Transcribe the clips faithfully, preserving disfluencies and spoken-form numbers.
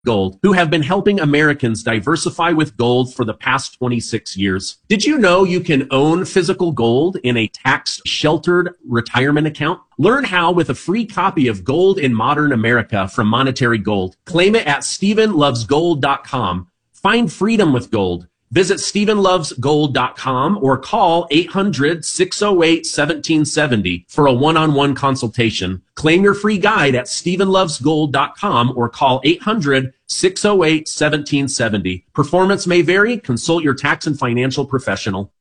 Gold, who have been helping Americans diversify with gold for the past twenty-six years. Did you know you can own physical gold in a tax-sheltered retirement account? Learn how with a free copy of Gold in Modern America from Monetary Gold. Claim it at Stephen Loves Gold dot com. Find freedom with gold. Visit Stephen Loves Gold dot com or call eight hundred, six oh eight, one seven seven oh for a one-on-one consultation. Claim your free guide at Stephen Loves Gold dot com or call eight hundred, six oh eight, one seven seven oh. Performance may vary. Consult your tax and financial professional.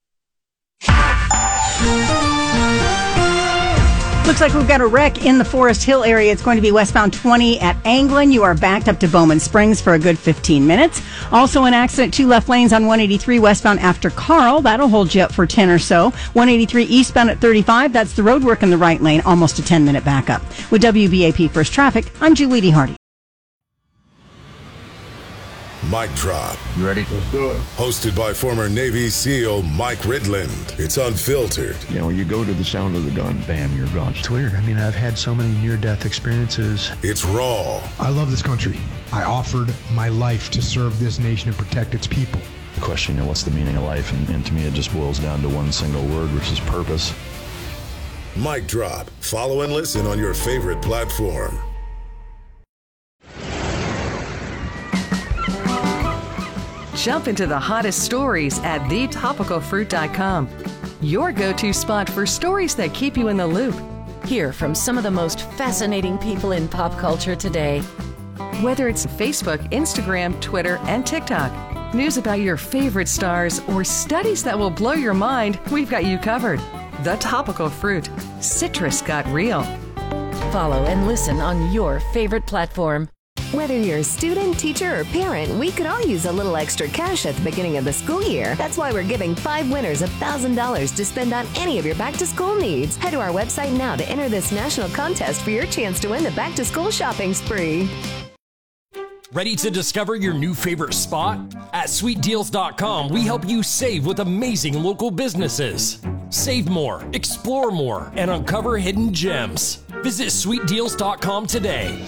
Looks like we've got a wreck in the Forest Hill area. It's going to be westbound twenty at Anglin. You are backed up to Bowman Springs for a good fifteen minutes. Also an accident, two left lanes on one eighty-three westbound after Carl. That'll hold you up for ten or so. one eighty-three eastbound at thirty-five. That's the road work in the right lane. Almost a ten minute backup. With W B A P First Traffic, I'm Julie Hardy. Mic Drop. You ready? Let's do it. Hosted by former Navy SEAL Mike Ridland. It's unfiltered. You know, you go to the sound of the gun, bam, you're gone. It's weird. I mean, I've had so many near-death experiences. It's raw. I love this country. I offered my life to serve this nation and protect its people. The question, you know, what's the meaning of life? And, and to me, it just boils down to one single word, which is purpose. Mic Drop. Follow and listen on your favorite platform. Jump into the hottest stories at the topical fruit dot com. Your go-to spot for stories that keep you in the loop. Hear from some of the most fascinating people in pop culture today. Whether it's Facebook, Instagram, Twitter, and TikTok, news about your favorite stars, or studies that will blow your mind, we've got you covered. The Topical Fruit. Citrus got real. Follow and listen on your favorite platform. Whether you're a student, teacher, or parent, we could all use a little extra cash at the beginning of the school year. That's why we're giving five winners one thousand dollars to spend on any of your back-to-school needs. Head to our website now to enter this national contest for your chance to win the back-to-school shopping spree. Ready to discover your new favorite spot? At sweet deals dot com, we help you save with amazing local businesses. Save more, explore more, and uncover hidden gems. Visit sweet deals dot com today.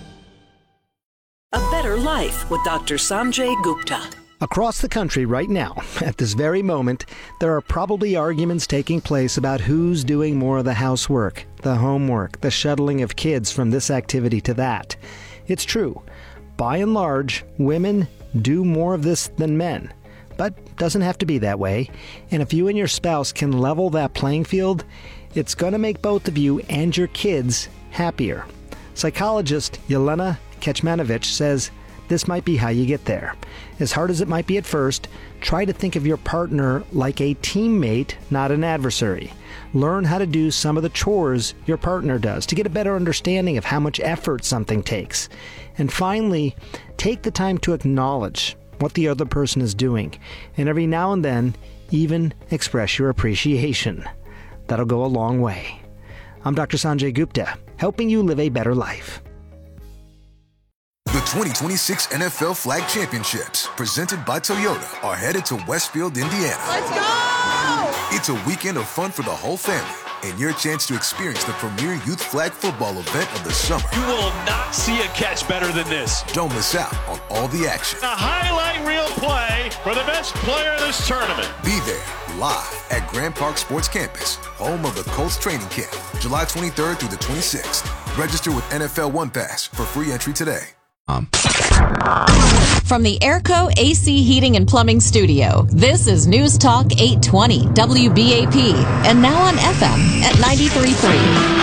A Better Life with Doctor Sanjay Gupta. Across the country right now, at this very moment, there are probably arguments taking place about who's doing more of the housework, the homework, the shuttling of kids from this activity to that. It's true. By and large, women do more of this than men. But it doesn't have to be that way. And if you and your spouse can level that playing field, it's going to make both of you and your kids happier. Psychologist Yelena Kecmanovic says this might be how you get there. As hard as it might be at first, try to think of your partner like a teammate, not an adversary. Learn how to do some of the chores your partner does to get a better understanding of how much effort something takes. And finally, take the time to acknowledge what the other person is doing, and every now and then, even express your appreciation. That'll go a long way. I'm Doctor Sanjay Gupta, helping you live a better life. The twenty twenty-six N F L Flag Championships, presented by Toyota, are headed to Westfield, Indiana. Let's go! It's a weekend of fun for the whole family, and your chance to experience the premier youth flag football event of the summer. You will not see a catch better than this. Don't miss out on all the action. A highlight reel play for the best player of this tournament. Be there, live at Grand Park Sports Campus, home of the Colts training camp, July twenty-third through the twenty-sixth. Register with N F L One Pass for free entry today. Um. From the Airco A C Heating and Plumbing Studio, this is News Talk eight twenty W B A P, and now on F M at ninety-three point three.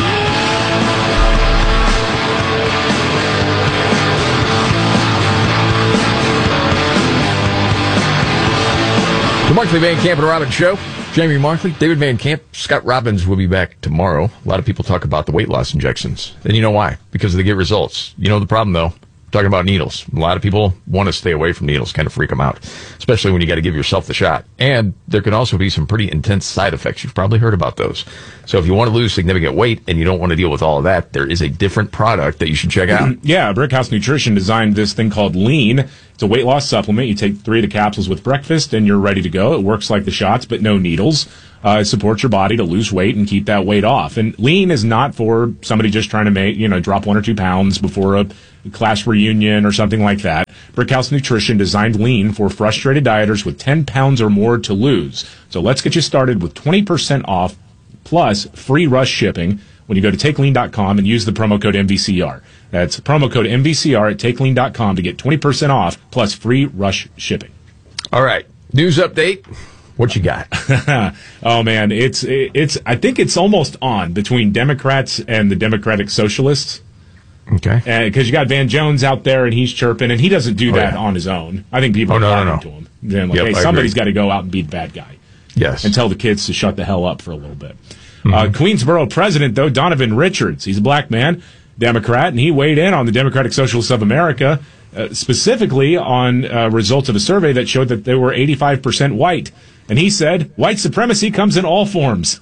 The Markley Van Camp and Robbins Show. Jamie Markley, David Van Camp, Scott Robbins will be back tomorrow. A lot of people talk about the weight loss injections. And you know why? Because they get results. You know the problem, though? Talking about needles. A lot of people want to stay away from needles, kind of freak them out, especially when you got to give yourself the shot. And there can also be some pretty intense side effects. You've probably heard about those. So if you want to lose significant weight and you don't want to deal with all of that, there is a different product that you should check out. Yeah, Brickhouse Nutrition designed this thing called Lean. It's a weight loss supplement. You take three of the capsules with breakfast and you're ready to go. It works like the shots, but no needles. Uh, it supports your body to lose weight and keep that weight off. And Lean is not for somebody just trying to make, you know, drop one or two pounds before a class reunion or something like that, Brickhouse Nutrition designed Lean for frustrated dieters with ten pounds or more to lose. So let's get you started with twenty percent off plus free rush shipping when you go to take lean dot com and use the promo code M V C R. That's promo code M V C R at take lean dot com to get twenty percent off plus free rush shipping. All right. News update. What you got? Oh man, it's it's. I think it's almost on between Democrats and the Democratic Socialists. Okay. Because you got Van Jones out there and he's chirping, and he doesn't do oh, that yeah. on his own. I think people oh, are no, talking no, no. to him. Then like, Yep, hey, I somebody's agree. got to go out and be the bad guy. Yes. And tell the kids to shut the hell up for a little bit. Mm-hmm. Uh, Queensboro president, though, Donovan Richards, he's a black man, Democrat, and he weighed in on the Democratic Socialists of America, uh, specifically on uh, results of a survey that showed that they were eighty-five percent white. And he said, white supremacy comes in all forms.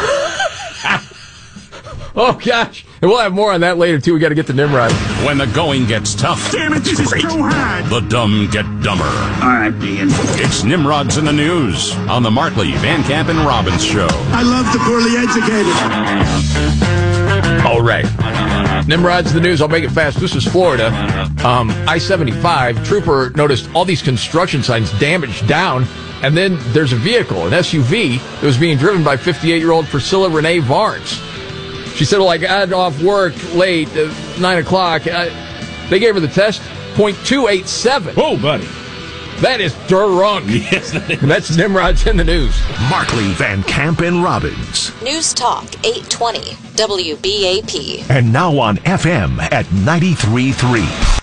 Oh, gosh. And we'll have more on that later, too. We got to get to Nimrod. When the going gets tough, damn it, this is too hard. The dumb get dumber. All right, Dean. It's Nimrod's in the News on the Markley, Van Camp, and Robbins Show. I love the poorly educated. All right. Nimrod's in the News. I'll make it fast. This is Florida. Um, I seventy-five. Trooper noticed all these construction signs damaged down. And then there's a vehicle, an S U V, that was being driven by fifty-eight-year-old Priscilla Renee Varnes. She said, well, I got off work late, uh, nine o'clock. Uh, they gave her the test, point two eight seven. Whoa, buddy. That is drunk. Yes, that is. That's Nimrod's in the News. Markley, Van Camp, and Robbins. News Talk eight twenty W B A P. And now on F M at ninety-three point three.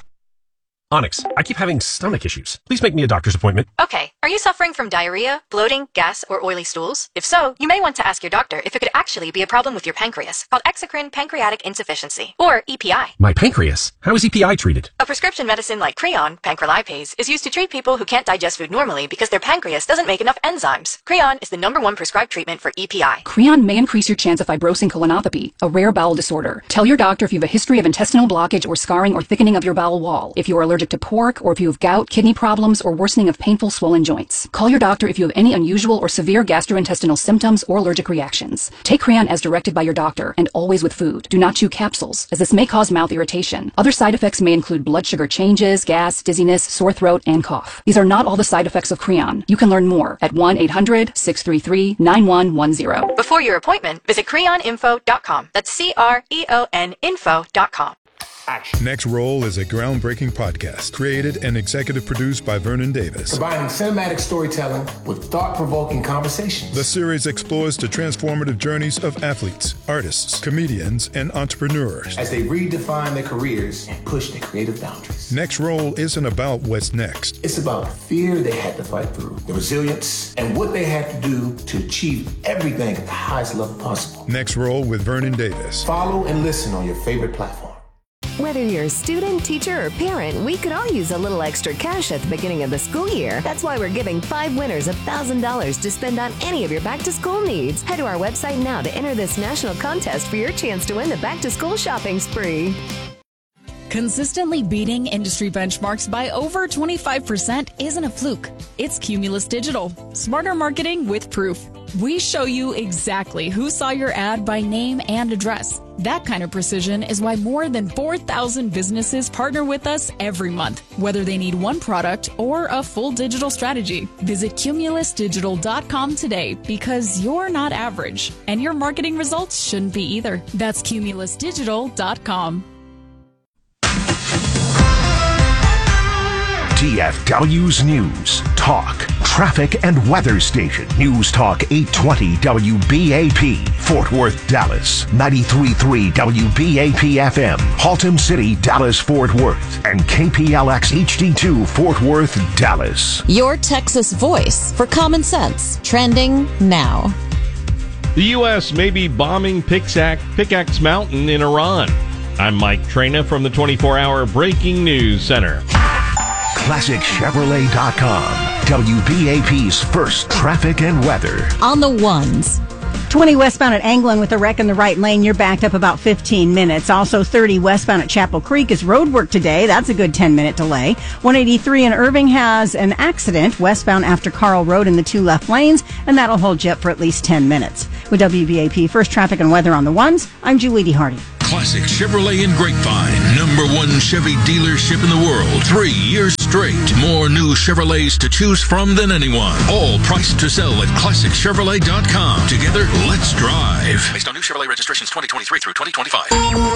Onyx, I keep having stomach issues. Please make me a doctor's appointment. Okay, are you suffering from diarrhea, bloating, gas, or oily stools? If so, you may want to ask your doctor if it could actually be a problem with your pancreas, called exocrine pancreatic insufficiency, or E P I. My pancreas? How is E P I treated? A prescription medicine like Creon, pancrelipase, is used to treat people who can't digest food normally because their pancreas doesn't make enough enzymes. Creon is the number one prescribed treatment for E P I. Creon may increase your chance of fibrosing colonopathy, a rare bowel disorder. Tell your doctor if you have a history of intestinal blockage or scarring or thickening of your bowel wall, if you are allergic to pork, or if you have gout, kidney problems, or worsening of painful swollen joints. Call your doctor if you have any unusual or severe gastrointestinal symptoms or allergic reactions. Take Creon as directed by your doctor, and always with food. Do not chew capsules, as this may cause mouth irritation. Other side effects may include blood sugar changes, gas, dizziness, sore throat, and cough. These are not all the side effects of Creon. You can learn more at one eight hundred, six three three, nine one one zero. Before your appointment, visit creon info dot com. That's C R E O N info dot com. Next Roll is a groundbreaking podcast created and executive produced by Vernon Davis. Combining cinematic storytelling with thought-provoking conversations. The series explores the transformative journeys of athletes, artists, comedians, and entrepreneurs as they redefine their careers and push their creative boundaries. Next Roll isn't about what's next. It's about the fear they had to fight through, the resilience, and what they had to do to achieve everything at the highest level possible. Next Roll with Vernon Davis. Follow and listen on your favorite platform. Whether you're a student, teacher, or parent, we could all use a little extra cash at the beginning of the school year. That's why we're giving five winners one thousand dollars to spend on any of your back-to-school needs. Head to our website now to enter this national contest for your chance to win the back-to-school shopping spree. Consistently beating industry benchmarks by over twenty-five percent isn't a fluke. It's Cumulus Digital. Smarter marketing with proof. We show you exactly who saw your ad by name and address. That kind of precision is why more than four thousand businesses partner with us every month, whether they need one product or a full digital strategy. Visit cumulus digital dot com today because you're not average, and your marketing results shouldn't be either. That's cumulus digital dot com. T F W's News, Talk, Traffic, and Weather Station. News Talk eight twenty W B A P, Fort Worth, Dallas. ninety-three point three W B A P F M, Haltom City, Dallas, Fort Worth. And K P L X H D two, Fort Worth, Dallas. Your Texas voice for common sense. Trending now. The U S may be bombing Pickaxe, Pickaxe Mountain in Iran. I'm Mike Traina from the twenty-four hour Breaking News Center. Classic Chevrolet dot com, W B A P's first traffic and weather. On the ones. twenty westbound at Anglin with a wreck in the right lane. You're backed up about fifteen minutes. Also thirty westbound at Chapel Creek is road work today. That's a good ten minute delay. one eighty-three in Irving has an accident westbound after Carl Road in the two left lanes, and that'll hold you up for at least ten minutes. With W B A P First Traffic and Weather on the ones, I'm Julie D. Hardy. Classic Chevrolet in Grapevine, number one Chevy dealership in the world, three years straight. More new Chevrolets to choose from than anyone. All priced to sell at classic chevrolet dot com. Together, let's drive. Based on new Chevrolet registrations twenty twenty-three through twenty twenty-five.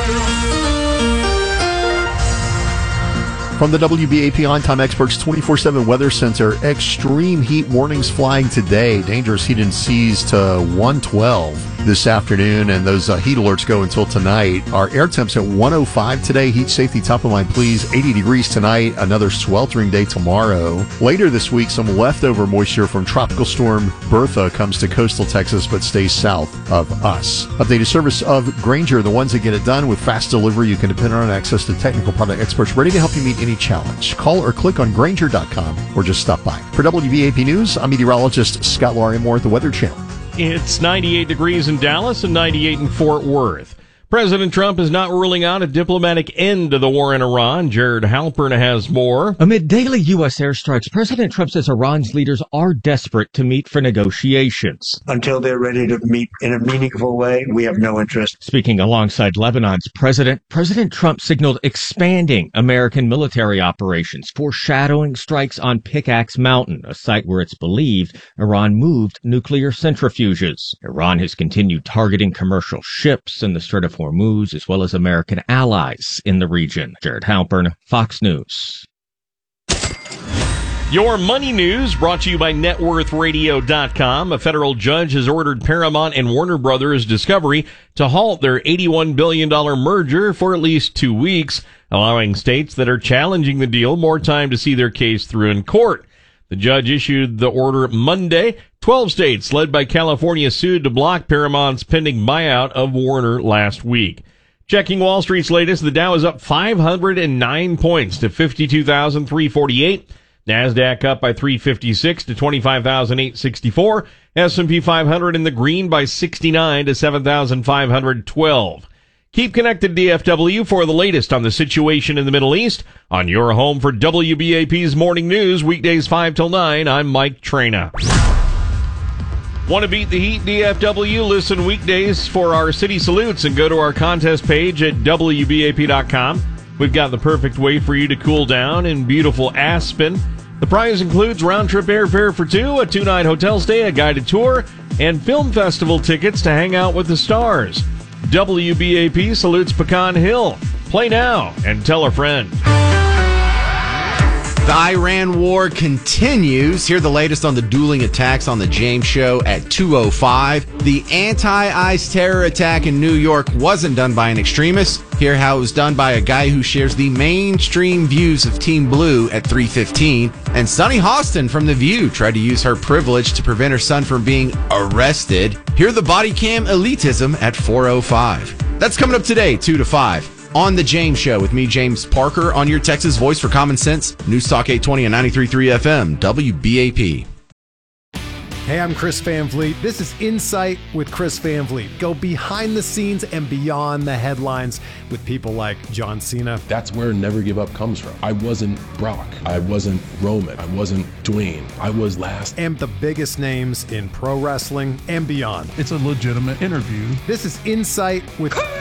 From the W B A P On-Time Experts twenty-four seven Weather Center, extreme heat warnings flying today. Dangerous heat and seas to one twelve this afternoon, and those uh, heat alerts go until tonight. Our air temps at one oh five today. Heat safety top of mind, please. eighty degrees tonight. Another sweltering day tomorrow. Later this week, some leftover moisture from Tropical Storm Bertha comes to coastal Texas but stays south of us. Updated service of Grainger, the ones that get it done with fast delivery. You can depend on access to technical product experts ready to help you meet any challenge. Call or click on Grainger dot com or just stop by. For W B A P News, I'm meteorologist Scott Larimore at the Weather Channel. It's ninety-eight degrees in Dallas and ninety-eight in Fort Worth. President Trump is not ruling out a diplomatic end to the war in Iran. Jared Halpern has more. Amid daily U S airstrikes, President Trump says Iran's leaders are desperate to meet for negotiations. Until they're ready to meet in a meaningful way, we have no interest. Speaking alongside Lebanon's president, President Trump signaled expanding American military operations, foreshadowing strikes on Pickaxe Mountain, a site where it's believed Iran moved nuclear centrifuges. Iran has continued targeting commercial ships in the Strait of Hormuz, as well as American allies in the region. Jared Halpern, Fox News. Your money news brought to you by net worth radio dot com. A federal judge has ordered Paramount and Warner Brothers Discovery to halt their eighty-one billion dollars merger for at least two weeks, allowing states that are challenging the deal more time to see their case through in court. The judge issued the order Monday. Twelve states, led by California, sued to block Paramount's pending buyout of Warner last week. Checking Wall Street's latest, the Dow is up five hundred nine points to fifty-two thousand three hundred forty-eight. NASDAQ up by three hundred fifty-six to twenty-five thousand eight hundred sixty-four. S and P five hundred in the green by sixty-nine to seven thousand five hundred twelve. Keep connected, D F W, for the latest on the situation in the Middle East on your home for W B A P's Morning News, weekdays five till nine. I'm Mike Traina. Want to beat the heat, D F W? Listen weekdays for our city salutes and go to our contest page at W B A P dot com. We've got the perfect way for you to cool down in beautiful Aspen. The prize includes round-trip airfare for two, a two-night hotel stay, a guided tour, and film festival tickets to hang out with the stars. W B A P salutes Pecan Hill. Play now and tell a friend. The Iran war continues. Hear the latest on the dueling attacks on the James Show at two oh five. The anti-ICE terror attack in New York wasn't done by an extremist. Hear how it was done by a guy who shares the mainstream views of Team Blue at three fifteen. And Sunny Hostin from The View tried to use her privilege to prevent her son from being arrested. Hear the body cam elitism at four oh five. That's coming up today, two to five. On The James Show with me, James Parker, on your Texas Voice for Common Sense, News Talk eight twenty and ninety-three point three F M, W B A P. Hey, I'm Chris Van Vliet. This is Insight with Chris Van Vliet. Go behind the scenes and beyond the headlines with people like John Cena. That's where Never Give Up comes from. I wasn't Brock. I wasn't Roman. I wasn't Dwayne. I was last. And the biggest names in pro wrestling and beyond. It's a legitimate interview. This is Insight with Chris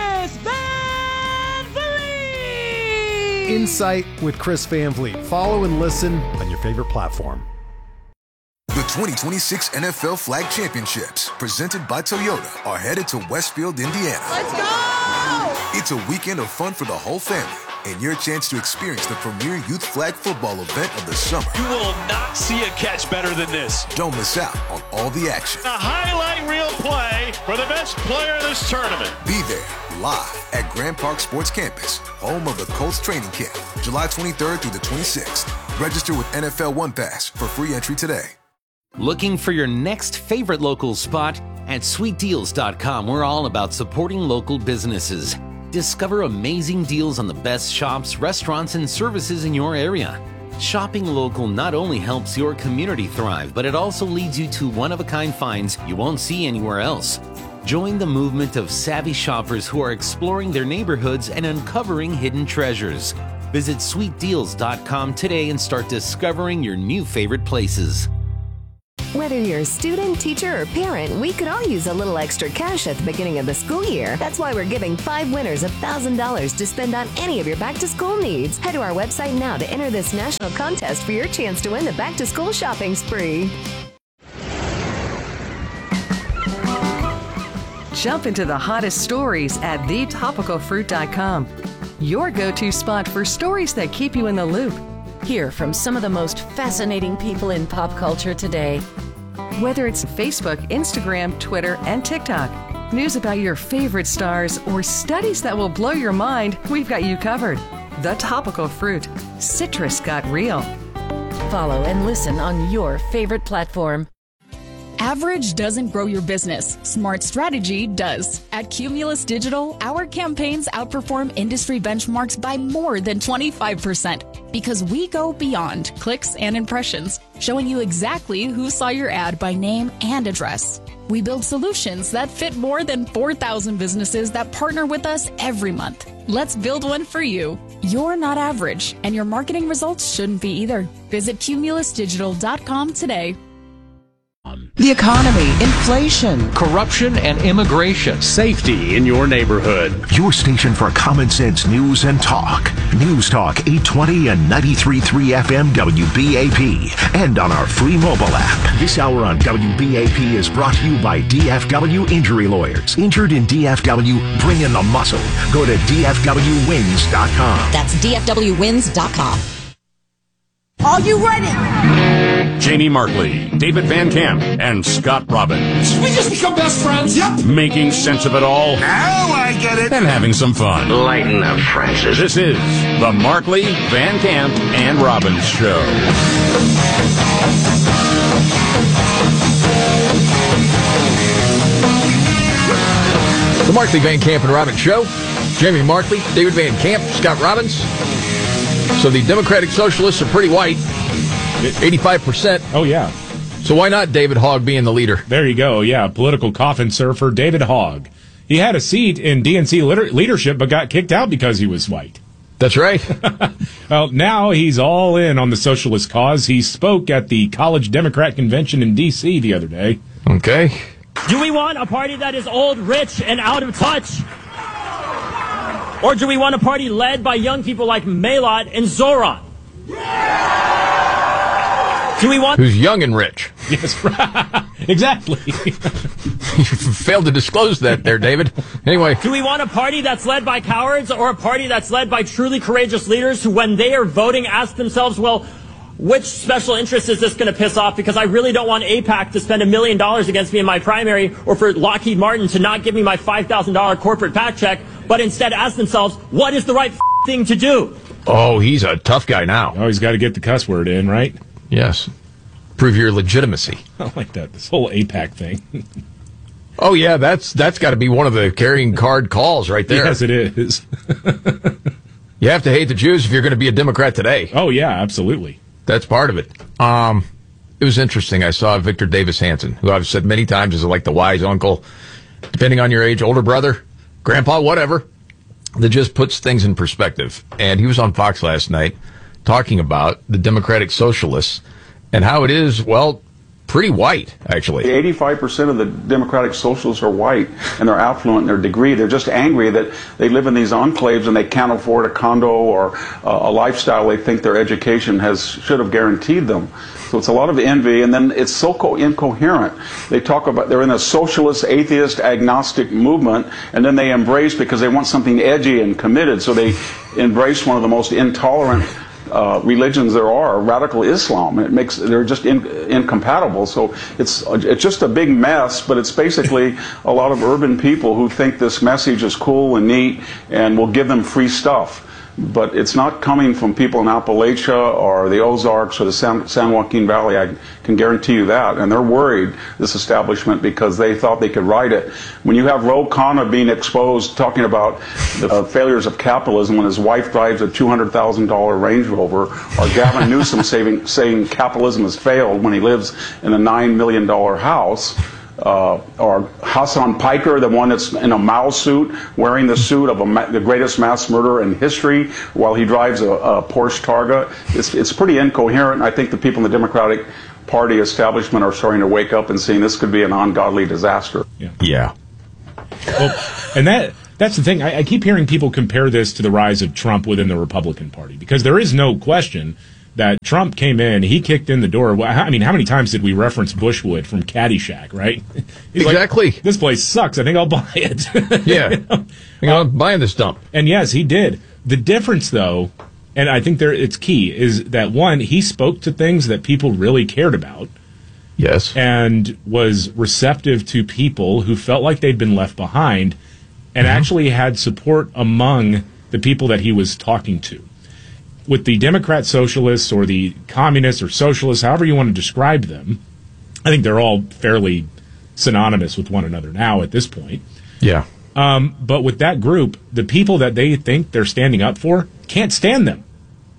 Van Vliet. Insight with Chris Van Vliet. Follow and listen on your favorite platform. The twenty twenty-six N F L Flag Championships, presented by Toyota, are headed to Westfield, Indiana. Let's go! It's a weekend of fun for the whole family and your chance to experience the premier youth flag football event of the summer. You will not see a catch better than this. Don't miss out on all the action. A highlight reel play for the best player in this tournament. Be there live at Grand Park Sports Campus, home of the Colts training camp, July twenty-third through the twenty-sixth. Register with N F L One Pass for free entry today. Looking for your next favorite local spot? At sweet deals dot com, we're all about supporting local businesses. Discover amazing deals on the best shops, restaurants, and services in your area. Shopping local not only helps your community thrive, but it also leads you to one-of-a-kind finds you won't see anywhere else. Join the movement of savvy shoppers who are exploring their neighborhoods and uncovering hidden treasures. Visit sweet deals dot com today and start discovering your new favorite places. Whether you're a student, teacher, or parent, we could all use a little extra cash at the beginning of the school year. That's why we're giving five winners one thousand dollars to spend on any of your back-to-school needs. Head to our website now to enter this national contest for your chance to win the back-to-school shopping spree. Jump into the hottest stories at the topical fruit dot com. Your go-to spot for stories that keep you in the loop. Hear from some of the most fascinating people in pop culture today. Whether it's Facebook, Instagram, Twitter, and TikTok, news about your favorite stars, or studies that will blow your mind, we've got you covered. The Topical Fruit. Citrus got real. Follow and listen on your favorite platform. Average doesn't grow your business. Smart strategy does. At Cumulus Digital, our campaigns outperform industry benchmarks by more than twenty-five percent because we go beyond clicks and impressions, showing you exactly who saw your ad by name and address. We build solutions that fit more than four thousand businesses that partner with us every month. Let's build one for you. You're not average, and your marketing results shouldn't be either. Visit cumulus digital dot com today. The economy, inflation, corruption, and immigration. Safety in your neighborhood. Your station for common sense news and talk. News Talk eight twenty and ninety-three point three F M W B A P. And on our free mobile app. This hour on W B A P is brought to you by D F W Injury Lawyers. Injured in D F W, bring in the muscle. Go to D F W wins dot com. That's D F W wins dot com. Are you ready? Jamie Markley, David Van Camp, and Scott Robbins. We just become best friends. Yep. Making sense of it all. Now I get it. And having some fun. Lighten up, Francis. This is the Markley, Van Camp, and Robbins Show. The Markley, Van Camp, and Robbins Show. Jamie Markley, David Van Camp, Scott Robbins. So the Democratic Socialists are pretty white. eighty-five percent. Oh, yeah. So why not David Hogg being the leader? There you go. Yeah, political coffin surfer David Hogg. He had a seat in D N C leadership, but got kicked out because he was white. That's right. Well, now he's all in on the socialist cause. He spoke at the College Democrat Convention in D C the other day. Okay. Do we want a party that is old, rich, and out of touch? Or do we want a party led by young people like Maylot and Zoran? Do we want... Who's young and rich. Yes, right. Exactly. You failed to disclose that there, David. Anyway. Do we want a party that's led by cowards or a party that's led by truly courageous leaders who, when they are voting, ask themselves, well, which special interest is this going to piss off? Because I really don't want AIPAC to spend a million dollars against me in my primary, or for Lockheed Martin to not give me my five thousand dollars corporate PAC check, but instead ask themselves, what is the right f- thing to do? Oh, he's a tough guy now. Oh, he's got to get the cuss word in, right? Yes. Prove your legitimacy. I like that. This whole AIPAC thing. Oh, yeah, that's that's got to be one of the carrying card calls right there. Yes, it is. You have to hate the Jews if you're going to be a Democrat today. Oh, yeah, absolutely. That's part of it. Um, it was interesting. I saw Victor Davis Hanson, who I've said many times is like the wise uncle, depending on your age, older brother, grandpa, whatever, that just puts things in perspective. And he was on Fox last night talking about the Democratic Socialists and how it is, well, pretty white, actually. eighty-five percent of the Democratic Socialists are white, and they're affluent in their degree. They're just angry that they live in these enclaves and they can't afford a condo or uh, a lifestyle they think their education has should have guaranteed them. So it's a lot of envy, and then it's so co- incoherent. They talk about they're in a socialist, atheist, agnostic movement, and then they embrace, because they want something edgy and committed, so they embrace one of the most intolerant Uh, religions there are, radical Islam. It makes they're just in, incompatible. So it's it's just a big mess. But it's basically a lot of urban people who think this message is cool and neat and will give them free stuff. But it's not coming from people in Appalachia or the Ozarks or the San, San Joaquin Valley. I can guarantee you that. And they're worried, this establishment, because they thought they could ride it. When you have Ro Khanna being exposed, talking about the uh, failures of capitalism when his wife drives a two hundred thousand dollars Range Rover, or Gavin Newsom saving, saying capitalism has failed when he lives in a nine million dollars house, Uh, or Hassan Piker, the one that's in a Mao suit, wearing the suit of a ma- the greatest mass murderer in history, while he drives a, a Porsche Targa. It's, it's pretty incoherent. I think the people in the Democratic party establishment are starting to wake up and seeing this could be an ungodly disaster. Yeah. Yeah. Well, and that that's the thing. I, I keep hearing people compare this to the rise of Trump within the Republican Party, because there is no question that Trump came in, he kicked in the door. I mean, how many times did we reference Bushwood from Caddyshack, right? He's exactly. Like, this place sucks. I think I'll buy it. Yeah. You know? I think I'm buying this dump. And yes, he did. The difference, though, and I think there it's key, is that, one, he spoke to things that people really cared about. Yes. And was receptive to people who felt like they'd been left behind, and mm-hmm. actually had support among the people that he was talking to. With the Democrat socialists or the communists or socialists, however you want to describe them, I think they're all fairly synonymous with one another now at this point. Yeah. Um, but with that group, the people that they think they're standing up for can't stand them.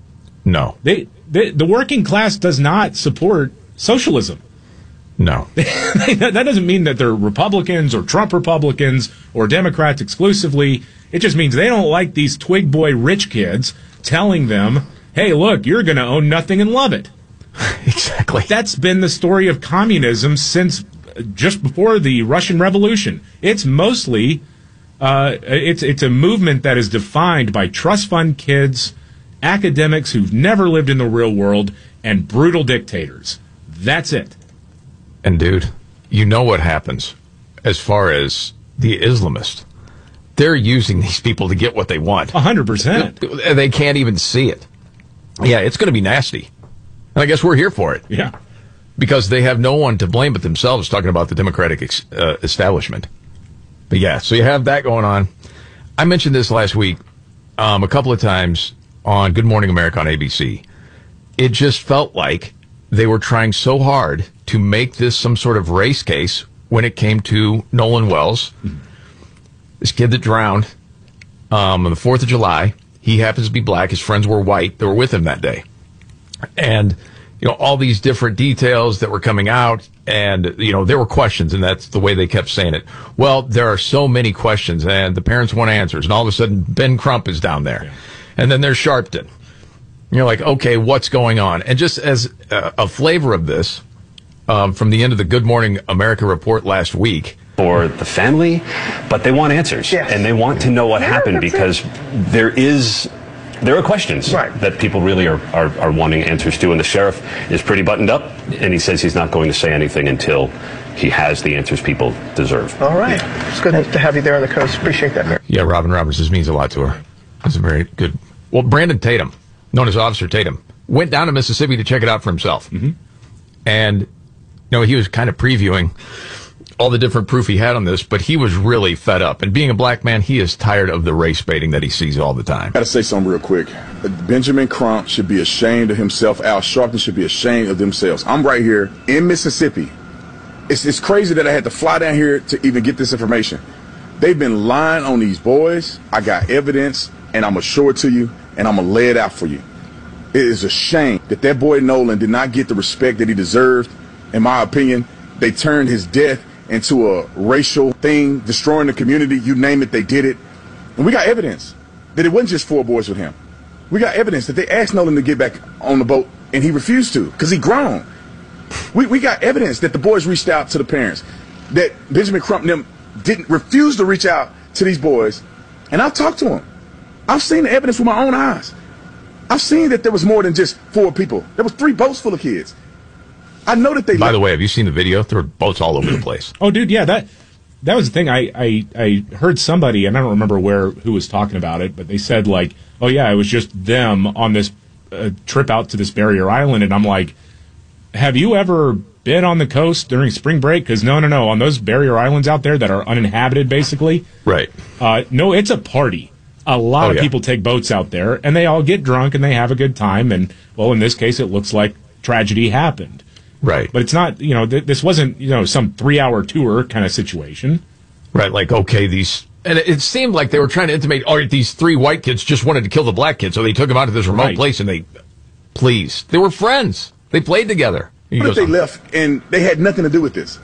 No. They, they the working class does not support socialism. No. That doesn't mean that they're Republicans or Trump Republicans or Democrats exclusively. It just means they don't like these twig boy rich kids telling them, hey, look, you're going to own nothing and love it. Exactly. That's been the story of communism since just before the Russian Revolution. It's mostly, uh, it's it's a movement that is defined by trust fund kids, academics who've never lived in the real world, and brutal dictators. That's it. And, dude, you know what happens as far as the Islamists. They're using these people to get what they want. A hundred percent. They can't even see it. Yeah, it's going to be nasty. And I guess we're here for it. Yeah. Because they have no one to blame but themselves, talking about the Democratic ex- uh, establishment. But yeah, so you have that going on. I mentioned this last week um, a couple of times on Good Morning America on A B C. It just felt like they were trying so hard to make this some sort of race case when it came to Nolan Wells. Mm-hmm. This kid that drowned um, on the fourth of July, he happens to be black. His friends were white. They were with him that day. And, you know, all these different details that were coming out, and, you know, there were questions, and that's the way they kept saying it. Well, there are so many questions, and the parents want answers, and all of a sudden, Ben Crump is down there. Yeah. And then there's Sharpton. You're like, okay, what's going on? And just as a, a flavor of this, um, from the end of the Good Morning America report last week, for the family, but they want answers. Yes. And they want to know what yeah, happened because it. there is there are questions right. that people really are, are, are wanting answers to, and the sheriff is pretty buttoned up, and he says he's not going to say anything until he has the answers people deserve. All right. Yeah. It's good to have you there on the coast. Appreciate that, Mary. Yeah, Robin Roberts, this means a lot to her. It's a very good... Well, Brandon Tatum, known as Officer Tatum, went down to Mississippi to check it out for himself. Mm-hmm. And, you know, he was kind of previewing all the different proof he had on this, but he was really fed up. And being a black man, he is tired of the race baiting that he sees all the time. I got to say something real quick. Benjamin Crump should be ashamed of himself. Al Sharpton should be ashamed of themselves. I'm right here in Mississippi. It's, it's crazy that I had to fly down here to even get this information. They've been lying on these boys. I got evidence, and I'm going to show it to you, and I'm going to lay it out for you. It is a shame that that boy Nolan did not get the respect that he deserved. In my opinion, they turned his death into a racial thing, destroying the community, you name it, they did it. And we got evidence that it wasn't just four boys with him. We got evidence that they asked Nolan to get back on the boat, and he refused to, because he grown. We we got evidence that the boys reached out to the parents, that Benjamin Crump and them didn't refuse to reach out to these boys, and I've talked to them. I've seen the evidence with my own eyes. I've seen that there was more than just four people. There was three boats full of kids. I know that they. By the way, have you seen the video? There were boats all over the place. Oh, dude, yeah, that that was the thing. I, I I heard somebody, and I don't remember where who was talking about it, but they said like, "Oh yeah, it was just them on this uh, trip out to this barrier island," and I'm like, "Have you ever been on the coast during spring break?" Because no, no, no, on those barrier islands out there that are uninhabited, basically. Right. Uh, no, it's a party. A lot oh, of yeah. people take boats out there, and they all get drunk and they have a good time. And well, in this case, it looks like tragedy happened. Right. But it's not, you know, th- this wasn't, you know, some three-hour tour kind of situation. Right, like, okay, these... And it, it seemed like they were trying to intimate, oh, these three white kids just wanted to kill the black kid, so they took him out to this remote right. place, and they... Please. They were friends. They played together. What if they left, and they had nothing to do with this?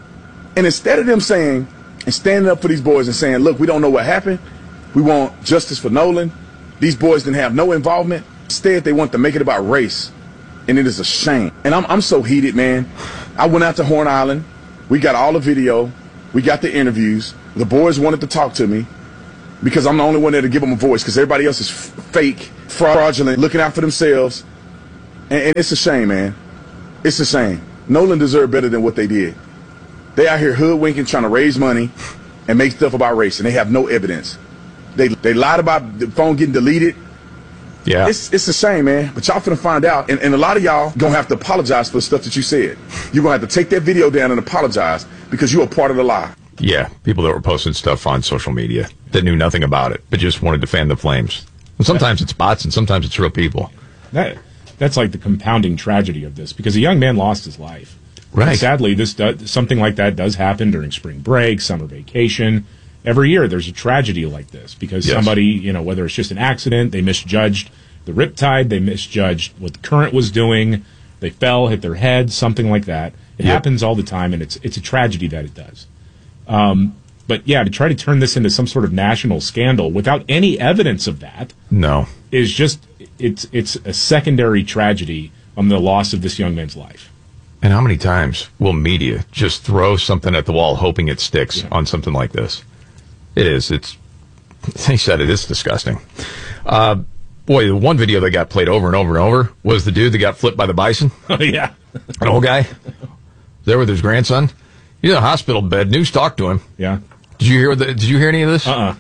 And instead of them saying, and standing up for these boys and saying, look, we don't know what happened, we want justice for Nolan, these boys didn't have no involvement, instead they want to make it about race. and it is a shame. And I'm I'm so heated, man. I went out to Horn Island. We got all the video. We got the interviews. The boys wanted to talk to me because I'm the only one there to give them a voice because everybody else is f- fake, fraudulent, looking out for themselves. And, and it's a shame, man. It's a shame. Nolan deserved better than what they did. They out here hoodwinking, trying to raise money and make stuff about race, and they have no evidence. They they lied about the phone getting deleted. Yeah. It's it's a shame, man. But y'all finna find out. And, and a lot of y'all gonna have to apologize for the stuff that you said. You're gonna have to take that video down and apologize because you were part of the lie. Yeah. People that were posting stuff on social media that knew nothing about it, but just wanted to fan the flames. And sometimes it's bots and sometimes it's real people. That that's like the compounding tragedy of this because a young man lost his life. Right. And sadly, this does, something like that does happen during spring break, summer vacation. Every year there's a tragedy like this because Yes. somebody, you know, whether it's just an accident, they misjudged the riptide, they misjudged what the current was doing, they fell, hit their head, something like that. It Yep. happens all the time, and it's it's a tragedy that it does. Um, but yeah, to try to turn this into some sort of national scandal without any evidence of that No. is just it's it's a secondary tragedy on the loss of this young man's life. And how many times will media just throw something at the wall hoping it sticks yeah. on something like this? It is. It's, they said it is disgusting. Uh, boy, the one video that got played over and over and over was the dude that got flipped by the bison. Oh, yeah. An old guy there with his grandson. He's in a hospital bed. News talked to him. Yeah. Did you hear the, Did you hear any of this? Uh-uh.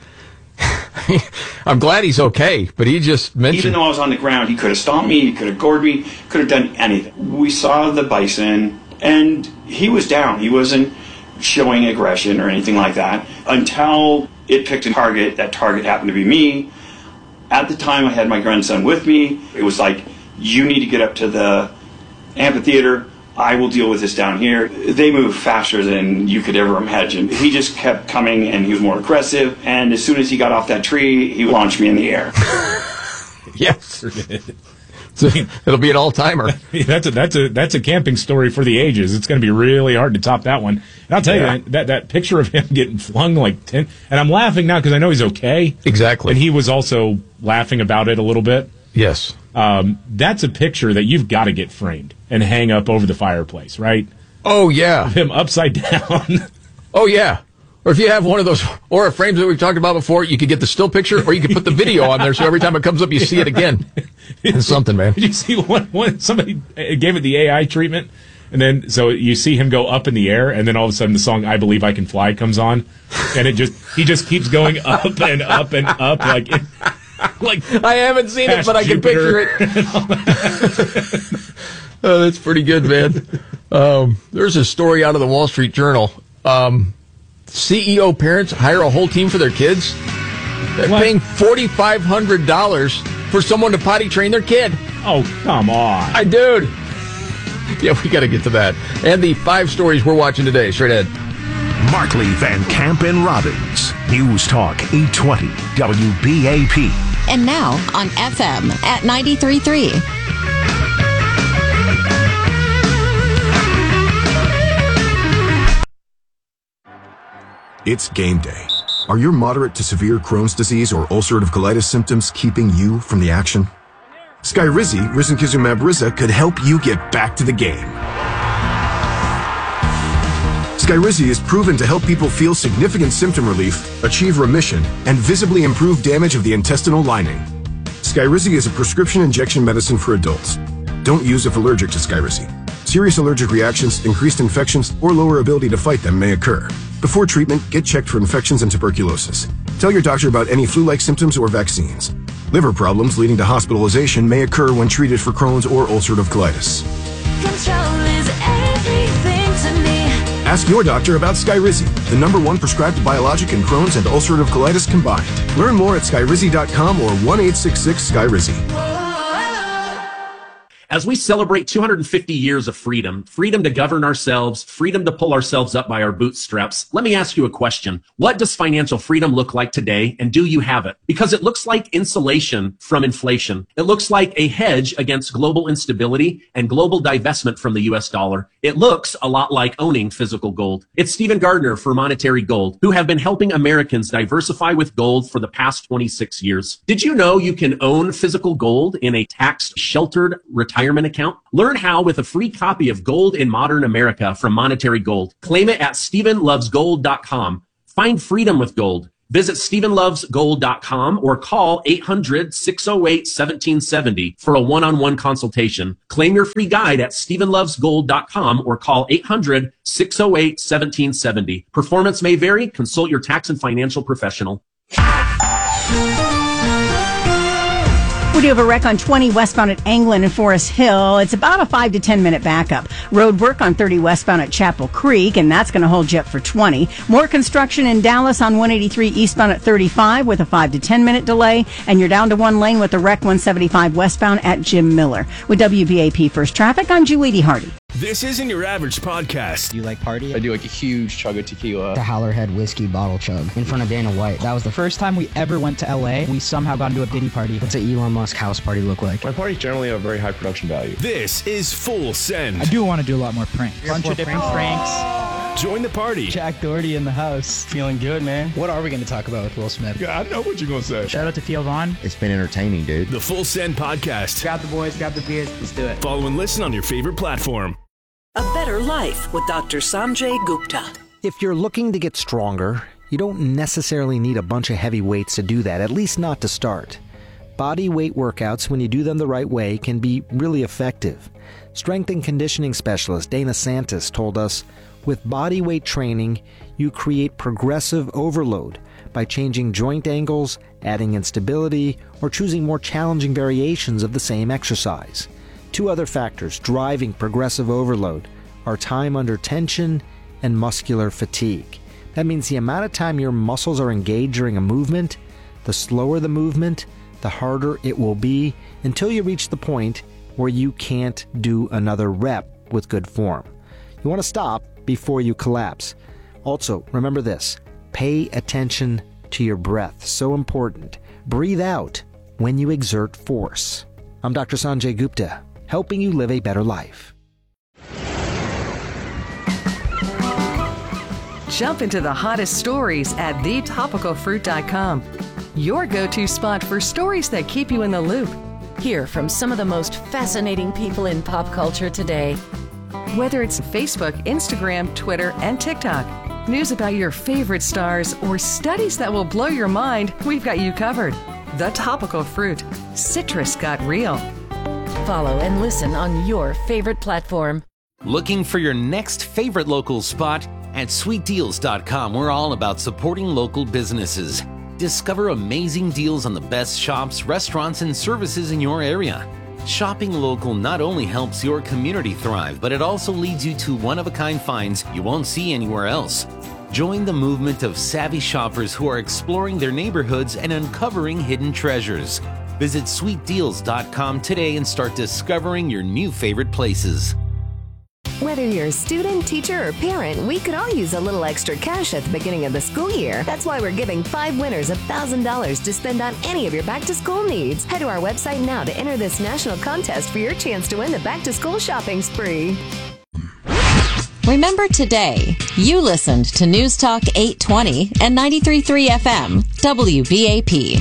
I'm glad he's okay, but he just mentioned... Even though I was on the ground, he could have stomped me, he could have gored me, could have done anything. We saw the bison, and he was down. He wasn't showing aggression or anything like that until it picked a target. That target happened to be me. At the time, I had my grandson with me. It was like, you need to get up to the amphitheater. I will deal with this down here. They move faster than you could ever imagine. He just kept coming, and he was more aggressive. And as soon as he got off that tree, he launched me in the air. Yes. So it'll be an all-timer. that's a that's a that's a camping story for the ages. It's going to be really hard to top that one. And I'll tell yeah. you that that picture of him getting flung like ten, and I'm laughing now because I know he's okay. Exactly. And he was also laughing about it a little bit. Yes. Um, that's a picture that you've got to get framed and hang up over the fireplace, right? Oh yeah. Of him upside down. Oh yeah. Or if you have one of those Aura frames that we've talked about before, you could get the still picture, or you could put the video on there so every time it comes up, you see it again. It's something, man. Did you see one, one? Somebody gave it the A I treatment, and then so you see him go up in the air, and then all of a sudden the song "I Believe I Can Fly" comes on, and it just he just keeps going up and up and up like. It, like I haven't seen it, but I can Jupiter. picture it. Oh, that's pretty good, man. Um, there's a story out of the Wall Street Journal. Um, C E O parents hire a whole team for their kids. They're what? paying forty-five hundred dollars for someone to potty train their kid. Oh, come on. I dude. Yeah, we got to get to that. And the five stories we're watching today. Straight ahead. Markley, Van Camp, and Robbins. News Talk eight twenty W B A P. And now on F M at ninety-three point three. It's game day. Are your moderate to severe Crohn's disease or ulcerative colitis symptoms keeping you from the action? Skyrizi, risankizumab Riza, could help you get back to the game. Skyrizi is proven to help people feel significant symptom relief, achieve remission, and visibly improve damage of the intestinal lining. Skyrizi is a prescription injection medicine for adults. Don't use if allergic to Skyrizi. Serious allergic reactions, increased infections, or lower ability to fight them may occur. Before treatment, get checked for infections and tuberculosis. Tell your doctor about any flu-like symptoms or vaccines. Liver problems leading to hospitalization may occur when treated for Crohn's or ulcerative colitis. Control is everything to me. Ask your doctor about Skyrizi, the number one prescribed biologic in Crohn's and ulcerative colitis combined. Learn more at skyrizi dot com or one eight six six Skyrizi. As we celebrate two hundred fifty years of freedom, freedom to govern ourselves, freedom to pull ourselves up by our bootstraps, let me ask you a question. What does financial freedom look like today, and do you have it? Because it looks like insulation from inflation. It looks like a hedge against global instability and global divestment from the U S dollar. It looks a lot like owning physical gold. It's Stephen Gardner for Monetary Gold, who have been helping Americans diversify with gold for the past twenty-six years. Did you know you can own physical gold in a tax-sheltered retirement retirement account? Learn how with a free copy of Gold in Modern America from Monetary Gold. Claim it at Stephen Loves Gold dot com. Find freedom with gold. Visit Stephen Loves Gold dot com or call eight hundred, six oh eight, one seven seven oh for a one-on-one consultation. Claim your free guide at Stephen Loves Gold dot com or call eight hundred, six oh eight, one seven seven oh. Performance may vary. Consult your tax and financial professional. We do have a wreck on twenty westbound at Anglin and Forest Hill. It's about a five to ten minute backup. Road work on thirty westbound at Chapel Creek, and that's going to hold you up for twenty. More construction in Dallas on one eighty-three eastbound at thirty-five with a five to ten minute delay, and you're down to one lane with the wreck one seventy-five westbound at Jim Miller. With W B A P First Traffic, I'm Julie Hardy. This isn't your average podcast. Do you like party? I do like a huge chug of tequila. The Howlerhead whiskey bottle chug in front of Dana White. That was the first time we ever went to L A. We somehow got into a Diddy party. What's an Elon Musk house party look like? My parties generally have very high production value. This is Full Send. I do want to do a lot more pranks. A bunch of different pranks. Join the party. Jack Doherty in the house. Feeling good, man. What are we going to talk about with Will Smith? Yeah, I know what you're going to say. Shout out to Theo Vaughn. It's been entertaining, dude. The Full Send Podcast. Grab the boys, grab the beers. Let's do it. Follow and listen on your favorite platform. A Better Life with Doctor Sanjay Gupta. If you're looking to get stronger, you don't necessarily need a bunch of heavy weights to do that, at least not to start. Body weight workouts, when you do them the right way, can be really effective. Strength and conditioning specialist Dana Santos told us, with body weight training, you create progressive overload by changing joint angles, adding instability, or choosing more challenging variations of the same exercise. Two other factors driving progressive overload are time under tension and muscular fatigue. That means the amount of time your muscles are engaged during a movement, the slower the movement, the harder it will be until you reach the point where you can't do another rep with good form. You want to stop before you collapse. Also, remember this, pay attention to your breath. So important. Breathe out when you exert force. I'm Doctor Sanjay Gupta, helping you live a better life. Jump into the hottest stories at the topical fruit dot com. Your go-to spot for stories that keep you in the loop. Hear from some of the most fascinating people in pop culture today. Whether it's Facebook, Instagram, Twitter, and TikTok, news about your favorite stars, or studies that will blow your mind, we've got you covered. The Topical Fruit. Citrus got real. Follow and listen on your favorite platform. Looking for your next favorite local spot? At sweet deals dot com, we're all about supporting local businesses. Discover amazing deals on the best shops, restaurants, and services in your area. Shopping local not only helps your community thrive, but it also leads you to one-of-a-kind finds you won't see anywhere else. Join the movement of savvy shoppers who are exploring their neighborhoods and uncovering hidden treasures. Visit sweet deals dot com today and start discovering your new favorite places. Whether you're a student, teacher, or parent, we could all use a little extra cash at the beginning of the school year. That's why we're giving five winners one thousand dollars to spend on any of your back-to-school needs. Head to our website now to enter this national contest for your chance to win the back-to-school shopping spree. Remember today, you listened to News Talk eight twenty and ninety-three point three F M, W B A P.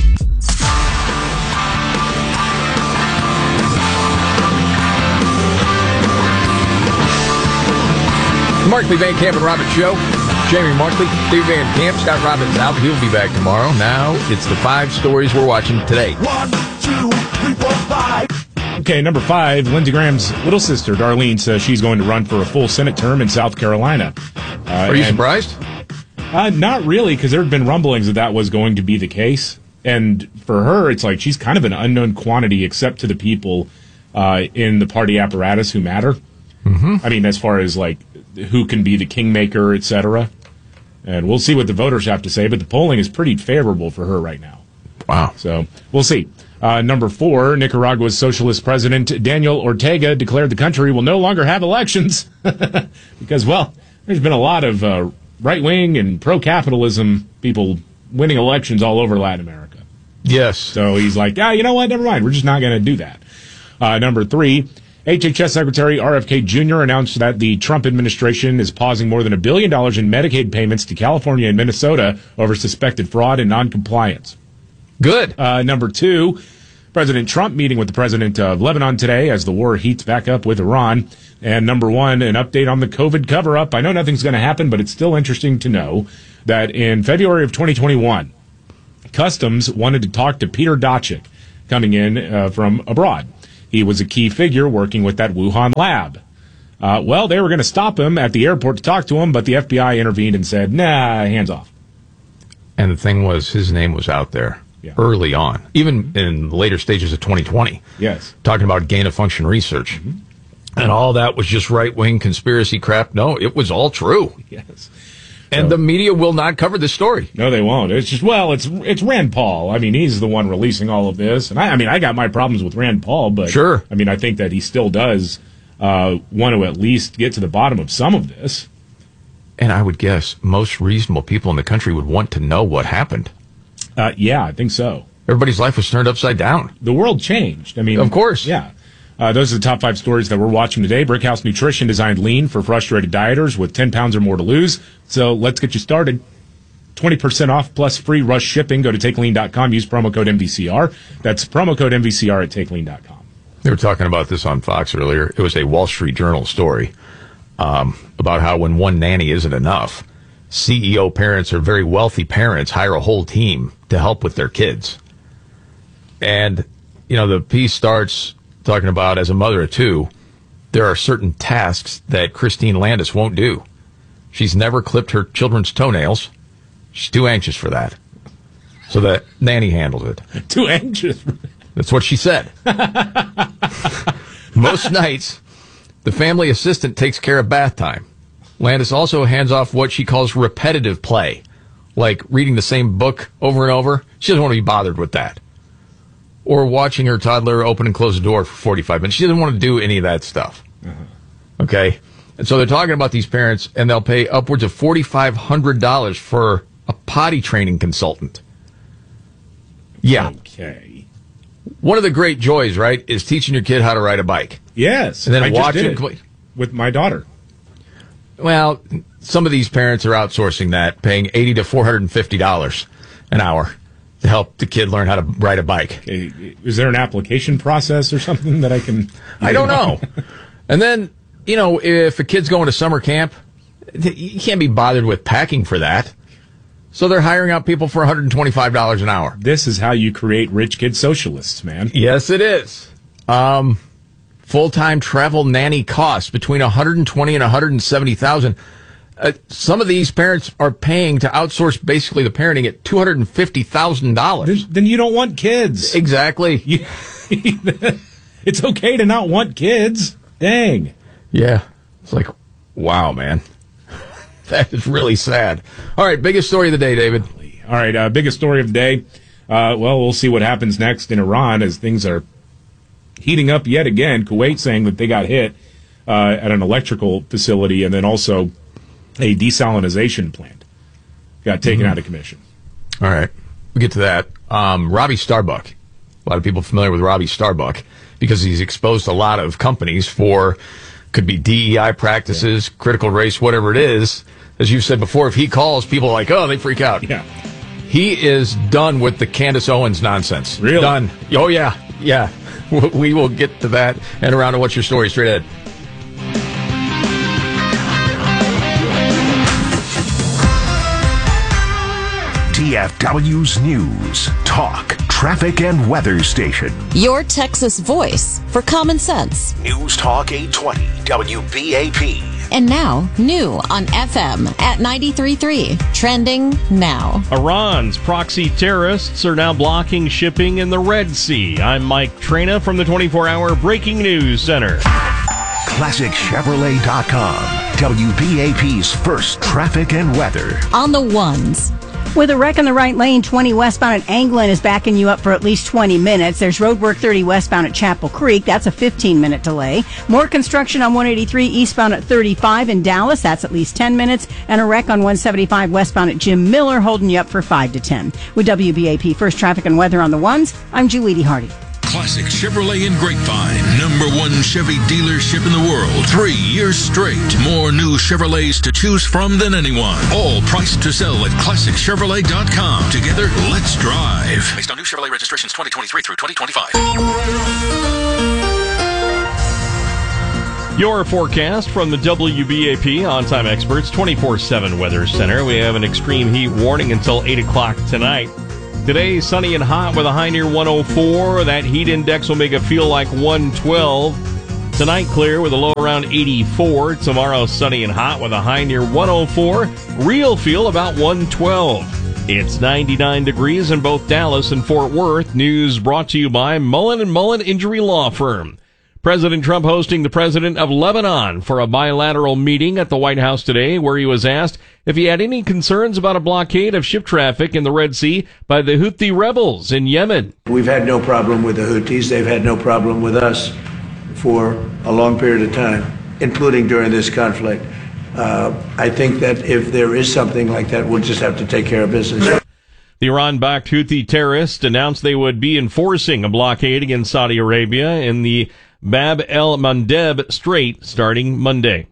Markley, Van Camp, and Robbins Show. Jamie Markley, Steve Van Camp, Scott Robbins out. He'll be back tomorrow. Now it's the five stories we're watching today. One, two, three, four, five. Okay, number five, Lindsey Graham's little sister, Darlene, says she's going to run for a full Senate term in South Carolina. Uh, Are you and, surprised? Uh, not really, because there had been rumblings that that was going to be the case. And for her, it's like she's kind of an unknown quantity, except to the people uh, in the party apparatus who matter. Mm-hmm. I mean, as far as, like, who can be the kingmaker, et cetera. And we'll see what the voters have to say, but the polling is pretty favorable for her right now. Wow. So we'll see. Uh, number four, Nicaragua's socialist president Daniel Ortega declared the country will no longer have elections because, well, there's been a lot of uh, right-wing and pro-capitalism people winning elections all over Latin America. Yes. So he's like, ah, you know what, never mind, we're just not going to do that. Uh, number three, H H S Secretary R F K Junior announced that the Trump administration is pausing more than a billion dollars in Medicaid payments to California and Minnesota over suspected fraud and noncompliance. Good. Uh, number two, President Trump meeting with the president of Lebanon today as the war heats back up with Iran. And number one, an update on the COVID cover-up. I know nothing's going to happen, but it's still interesting to know that in February of twenty twenty-one, Customs wanted to talk to Peter Daszak coming in uh, from abroad. He was a key figure working with that Wuhan lab. Uh, well, they were going to stop him at the airport to talk to him, but the F B I intervened and said, nah, hands off. And the thing was, his name was out there yeah. early on, even in later stages of twenty twenty. Yes. Talking about gain-of-function research. Mm-hmm. And all that was just right-wing conspiracy crap. No, it was all true. Yes. And so, the media will not cover this story. No, they won't. It's just, well, it's it's Rand Paul. I mean, he's the one releasing all of this. And I, I mean, I got my problems with Rand Paul, but sure. I mean, I think that he still does uh, want to at least get to the bottom of some of this. And I would guess most reasonable people in the country would want to know what happened. Uh, yeah, I think so. Everybody's life was turned upside down. The world changed. I mean, of course. Yeah. Uh, those are the top five stories that we're watching today. Brickhouse Nutrition designed lean for frustrated dieters with ten pounds or more to lose. So let's get you started. twenty percent off plus free rush shipping. Go to take lean dot com. Use promo code M V C R. That's promo code M V C R at take lean dot com. They were talking about this on Fox earlier. It was a Wall Street Journal story um, about how when one nanny isn't enough, C E O parents or very wealthy parents hire a whole team to help with their kids. And, you know, the piece starts talking about, as a mother of two, there are certain tasks that Christine Landis won't do. She's never clipped her children's toenails. She's too anxious for that. So the nanny handles it. Too anxious? That's what she said. Most nights, the family assistant takes care of bath time. Landis also hands off what she calls repetitive play, like reading the same book over and over. She doesn't want to be bothered with that. Or watching her toddler open and close the door for forty-five minutes. She doesn't want to do any of that stuff. Uh-huh. Okay? And so they're talking about these parents, and they'll pay upwards of four thousand five hundred dollars for a potty training consultant. Yeah. Okay. One of the great joys, right, is teaching your kid how to ride a bike. Yes. And then I watching just did it with my daughter. Well, some of these parents are outsourcing that, paying eighty to four hundred fifty dollars an hour to help the kid learn how to ride a bike. Is there an application process or something that I can... I don't know. And then, you know, if a kid's going to summer camp, you can't be bothered with packing for that. So they're hiring out people for one hundred twenty-five dollars an hour. This is how you create rich kid socialists, man. Yes, it is. Um, full-time travel nanny costs between one hundred twenty thousand dollars and one hundred seventy thousand dollars. Uh, some of these parents are paying to outsource basically the parenting at two hundred fifty thousand dollars. Then you don't want kids. Exactly. You, it's okay to not want kids. Dang. Yeah. It's like, wow, man. That is really sad. All right, biggest story of the day, David. All right, uh, biggest story of the day. Uh, well, we'll see what happens next in Iran as things are heating up yet again. Kuwait saying that they got hit uh, at an electrical facility, and then also a desalinization plant got taken mm-hmm. out of commission. All right. We'll get to that. Um, Robbie Starbuck. A lot of people familiar with Robbie Starbuck because he's exposed a lot of companies for, could be D E I practices, yeah. critical race, whatever it is. As you've said before, if he calls, people are like, oh, they freak out. Yeah. He is done with the Candace Owens nonsense. Really? Done. Oh, yeah. Yeah. We will get to that and around to What's Your Story straight ahead. T F W's News, Talk, Traffic, and Weather Station. Your Texas voice for common sense. News Talk eight twenty W B A P. And now, new on F M at ninety-three point three. Trending now. Iran's proxy terrorists are now blocking shipping in the Red Sea. I'm Mike Trena from the twenty-four hour Breaking News Center. Classic Chevrolet dot com. W B A P's first traffic and weather. On the ones. With a wreck in the right lane, twenty westbound at Anglin is backing you up for at least twenty minutes. There's road work thirty westbound at Chapel Creek. That's a fifteen minute delay. More construction on one eighty-three eastbound at thirty-five in Dallas. That's at least ten minutes. And a wreck on one seventy-five westbound at Jim Miller holding you up for five to ten. With W B A P First Traffic and Weather on the ones, I'm Julie Hardy. Classic Chevrolet in Grapevine. Number one Chevy dealership in the world. Three years straight. More new Chevrolets to choose from than anyone. All priced to sell at classic chevrolet dot com. Together, let's drive. Based on new Chevrolet registrations twenty twenty-three through twenty twenty-five. Your forecast from the W B A P On-Time Experts twenty-four seven Weather Center. We have an extreme heat warning until eight o'clock tonight. Today, sunny and hot with a high near one oh four. That heat index will make it feel like one twelve. Tonight, clear with a low around eighty-four. Tomorrow, sunny and hot with a high near one oh four. Real feel about one twelve. It's ninety-nine degrees in both Dallas and Fort Worth. News brought to you by Mullen and Mullen Injury Law Firm. President Trump hosting the president of Lebanon for a bilateral meeting at the White House today, where he was asked if he had any concerns about a blockade of ship traffic in the Red Sea by the Houthi rebels in Yemen. We've had no problem with the Houthis. They've had no problem with us for a long period of time, including during this conflict. Uh, I think that if there is something like that, we'll just have to take care of business. The Iran-backed Houthi terrorists announced they would be enforcing a blockade against Saudi Arabia in the Bab el-Mandeb Strait starting Monday.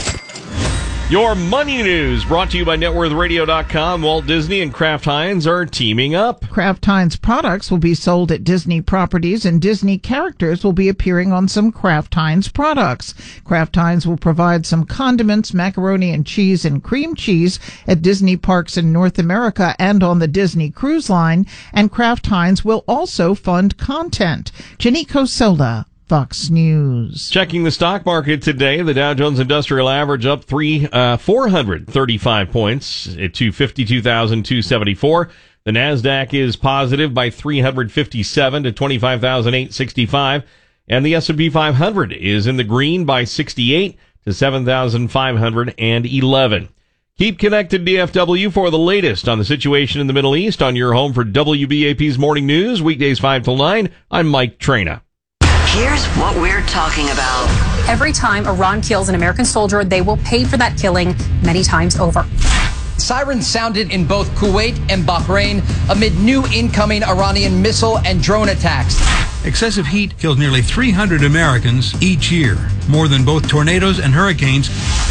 Your money news brought to you by net worth radio dot com. Walt Disney and Kraft Heinz are teaming up. Kraft Heinz products will be sold at Disney properties, and Disney characters will be appearing on some Kraft Heinz products. Kraft Heinz will provide some condiments, macaroni and cheese, and cream cheese at Disney parks in North America and on the Disney Cruise Line, and Kraft Heinz will also fund content. Janico Sola, Fox News. Checking the stock market today, the Dow Jones Industrial Average up three, uh, four hundred thirty-five points to fifty-two thousand two hundred seventy-four. The Nasdaq is positive by three hundred fifty-seven to twenty-five thousand eight hundred sixty-five, and the S and P five hundred is in the green by sixty-eight to seven thousand five hundred eleven. Keep connected, D F W, for the latest on the situation in the Middle East on your home for W B A P's Morning News, weekdays five till nine. I'm Mike Traina. Here's what we're talking about. Every time Iran kills an American soldier, they will pay for that killing many times over. Sirens sounded in both Kuwait and Bahrain amid new incoming Iranian missile and drone attacks. Excessive heat kills nearly three hundred Americans each year, more than both tornadoes and hurricanes.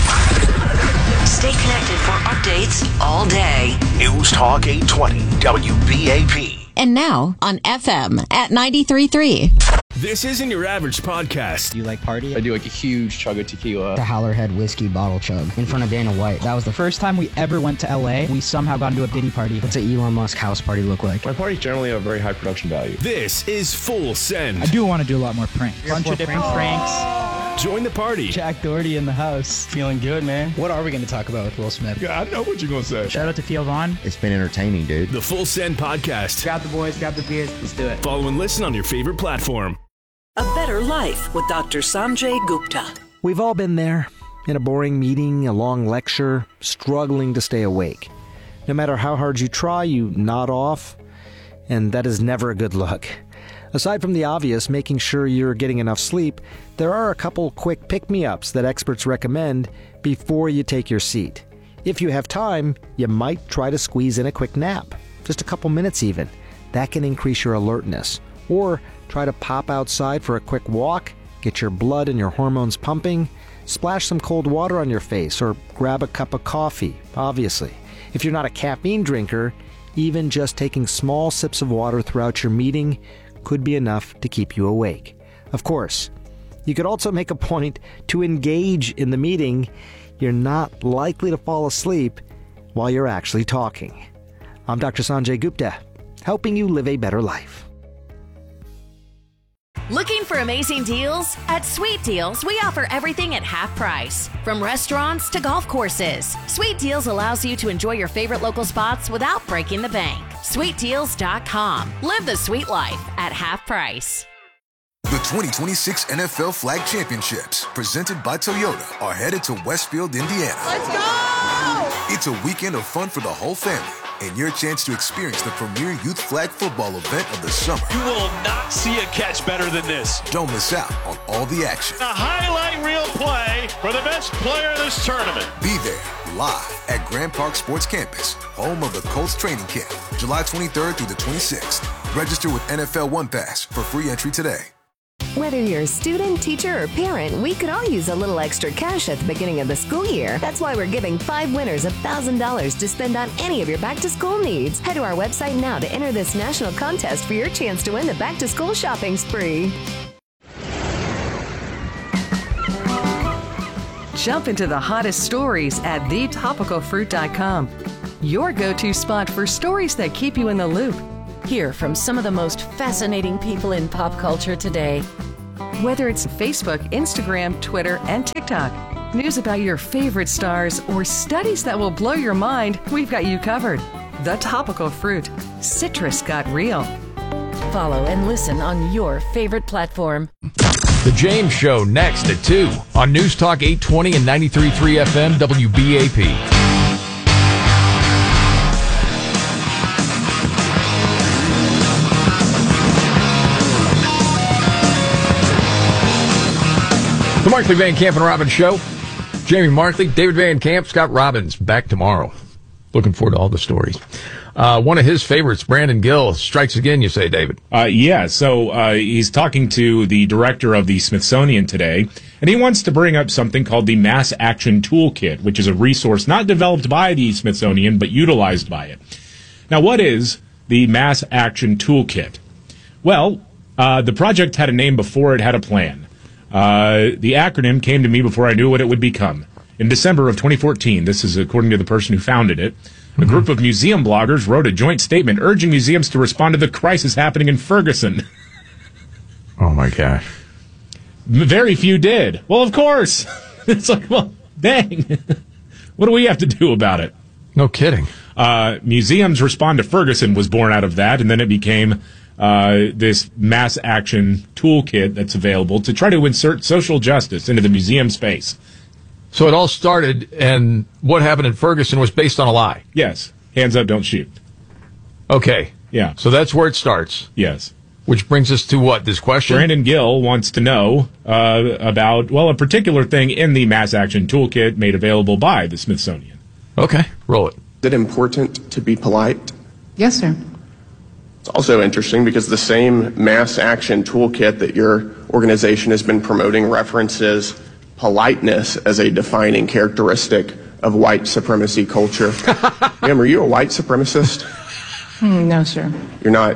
Stay connected for updates all day. News Talk eight twenty W B A P. And now on F M at ninety-three point three. This isn't your average podcast. You like party? I do like a huge chug of tequila. The Howlerhead whiskey bottle chug in front of Dana White. That was the first time we ever went to L A. We somehow got into a Diddy party. What's an Elon Musk house party look like? My parties generally have very high production value. This is Full Send. I do want to do a lot more pranks. A bunch of different pranks. Join the party. Jack Doherty in the house. Feeling good, man. What are we going to talk about with Will Smith? Yeah, I know what you're going to say. Shout out to Theo Vaughn. It's been entertaining, dude. The Full Send Podcast. Grab the boys, grab the beers. Let's do it. Follow and listen on your favorite platform. A Better Life with Doctor Sanjay Gupta. We've all been there, in a boring meeting, a long lecture, struggling to stay awake. No matter how hard you try, you nod off, and that is never a good look. Aside from the obvious, making sure you're getting enough sleep, there are a couple quick pick-me-ups that experts recommend before you take your seat. If you have time, you might try to squeeze in a quick nap, just a couple minutes even. That can increase your alertness. Or try to pop outside for a quick walk, get your blood and your hormones pumping, splash some cold water on your face, or grab a cup of coffee, obviously. If you're not a caffeine drinker, even just taking small sips of water throughout your meeting could be enough to keep you awake. Of course, you could also make a point to engage in the meeting. You're not likely to fall asleep while you're actually talking. I'm Doctor Sanjay Gupta, helping you live a better life. Looking for amazing deals? At Sweet Deals, we offer everything at half price. From restaurants to golf courses, Sweet Deals allows you to enjoy your favorite local spots without breaking the bank. sweet deals dot com. Live the sweet life at half price. The twenty twenty-six N F L Flag Championships, presented by Toyota, are headed to Westfield, Indiana. Let's go! It's a weekend of fun for the whole family, and your chance to experience the premier youth flag football event of the summer. You will not see a catch better than this. Don't miss out on all the action. A highlight reel play for the best player of this tournament. Be there live at Grand Park Sports Campus, home of the Colts training camp, July twenty-third through the twenty-sixth. Register with N F L One Pass for free entry today. Whether you're a student, teacher, or parent, we could all use a little extra cash at the beginning of the school year. That's why we're giving five winners one thousand dollars to spend on any of your back-to-school needs. Head to our website now to enter this national contest for your chance to win the back-to-school shopping spree. Jump into the hottest stories at the topical fruit dot com. Your go-to spot for stories that keep you in the loop. Hear from some of the most fascinating people in pop culture today. Whether it's Facebook, Instagram, Twitter, and TikTok, news about your favorite stars, or studies that will blow your mind, we've got you covered. The Topical Fruit. Citrus got real. Follow and listen on your favorite platform. The James Show next at two on News Talk eight twenty and ninety-three point three F M W B A P. The Markley, Van Camp, and Robbins Show. Jamie Markley, David Van Camp, Scott Robbins back tomorrow. Looking forward to all the stories. Uh, one of his favorites, Brandon Gill, strikes again, you say, David. Uh, yeah, so uh, he's talking to the director of the Smithsonian today, and he wants to bring up something called the Mass Action Toolkit, which is a resource not developed by the Smithsonian, but utilized by it. Now, what is the Mass Action Toolkit? Well, uh, the project had a name before it had a plan. Uh, the acronym came to me before I knew what it would become. In December of twenty fourteen, this is according to the person who founded it, a group of museum bloggers wrote a joint statement urging museums to respond to the crisis happening in Ferguson. Oh, my gosh. Very few did. Well, of course. It's like, well, dang. What do we have to do about it? No kidding. Uh, Museums Respond to Ferguson was born out of that, and then it became uh, this mass action toolkit that's available to try to insert social justice into the museum space. So it all started, and what happened in Ferguson was based on a lie. Yes. Hands up, don't shoot. Okay. Yeah. So that's where it starts. Yes. Which brings us to what? This question? Brandon Gill wants to know uh, about, well, a particular thing in the Mass Action Toolkit made available by the Smithsonian. Okay. Roll it. Is it important to be polite? Yes, sir. It's also interesting because the same Mass Action Toolkit that your organization has been promoting references politeness as a defining characteristic of white supremacy culture. Ma'am, are you a white supremacist? Mm, no, sir. You're not.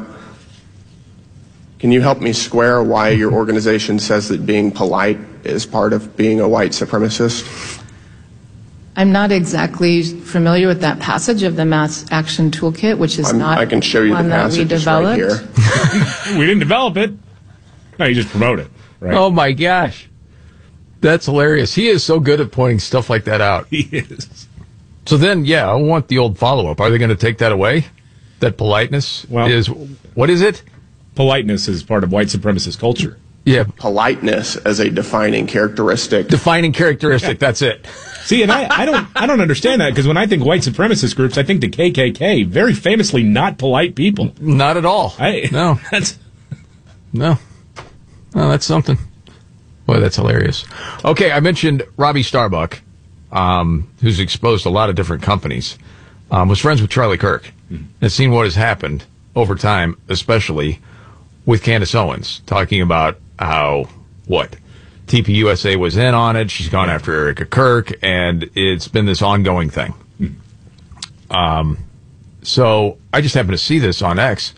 Can you help me square why your organization says that being polite is part of being a white supremacist? I'm not exactly familiar with that passage of the Mass Action Toolkit, which is I'm, not I can show you one the that we passage developed. right here. We didn't develop it. No, you just promote it. Right? Oh, my gosh. That's hilarious. He is so good at pointing stuff like that out. He is. So then, yeah, I want the old follow-up. Are they going to take that away? That politeness well, is, what is it? Politeness is part of white supremacist culture. Yeah. Politeness as a defining characteristic. Defining characteristic, that's it. See, and I, I don't I don't understand that, because when I think white supremacist groups, I think the K K K, very famously not polite people. Not at all. I, no. That's No. No, that's something. Boy, that's hilarious. Okay, I mentioned Robbie Starbuck, um, who's exposed a lot of different companies, um, was friends with Charlie Kirk, mm-hmm. and seen what has happened over time, especially with Candace Owens, talking about how, what, T P U S A was in on it, she's gone after Erica Kirk, and it's been this ongoing thing. Mm-hmm. Um, so I just happened to see this on X.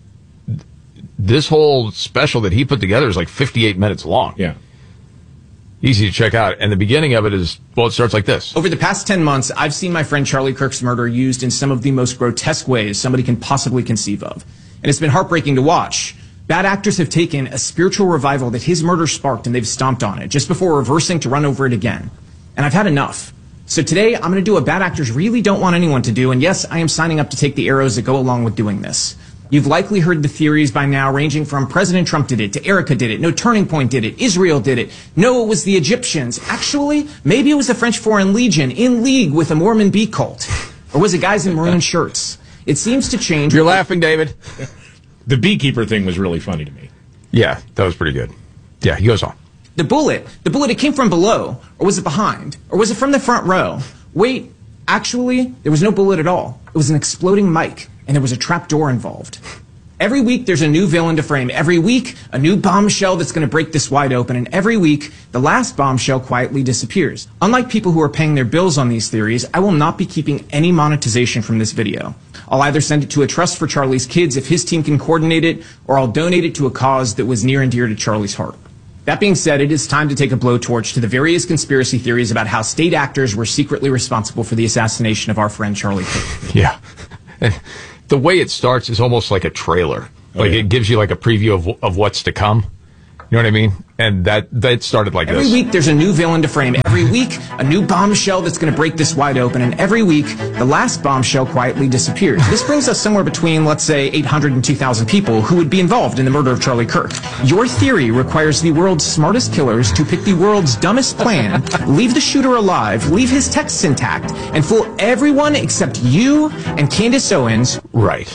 This whole special that he put together is like fifty-eight minutes long. Yeah. Easy to check out. And the beginning of it is, well, it starts like this. Over the past ten months, I've seen my friend Charlie Kirk's murder used in some of the most grotesque ways somebody can possibly conceive of. And it's been heartbreaking to watch. Bad actors have taken a spiritual revival that his murder sparked and they've stomped on it just before reversing to run over it again. And I've had enough. So today, I'm going to do what bad actors really don't want anyone to do. And yes, I am signing up to take the arrows that go along with doing this. You've likely heard the theories by now, ranging from President Trump did it, to Erica did it, no Turning Point did it, Israel did it, no, it was the Egyptians. Actually, maybe it was the French Foreign Legion in league with a Mormon bee cult. Or was it guys in maroon shirts? It seems to change. You're laughing, David. The beekeeper thing was really funny to me. Yeah, that was pretty good. Yeah, he goes on. The bullet, the bullet, it came from below, or was it behind? Or was it from the front row? Wait, actually, there was no bullet at all. It was an exploding mic. And there was a trap door involved. Every week, there's a new villain to frame. Every week, a new bombshell that's going to break this wide open. And every week, the last bombshell quietly disappears. Unlike people who are paying their bills on these theories, I will not be keeping any monetization from this video. I'll either send it to a trust for Charlie's kids if his team can coordinate it, or I'll donate it to a cause that was near and dear to Charlie's heart. That being said, it is time to take a blowtorch to the various conspiracy theories about how state actors were secretly responsible for the assassination of our friend Charlie Kirk. Yeah. The way it starts is almost like a trailer. Oh, like yeah. it gives you like a preview of of what's to come. You know what I mean? And that that started like Every this. week, there's a new villain to frame. Every week, a new bombshell that's going to break this wide open. And every week, the last bombshell quietly disappears. This brings us somewhere between, let's say, eight hundred and two thousand people who would be involved in the murder of Charlie Kirk. Your theory requires the world's smartest killers to pick the world's dumbest plan, leave the shooter alive, leave his texts intact, and fool everyone except you and Candace Owens. Right.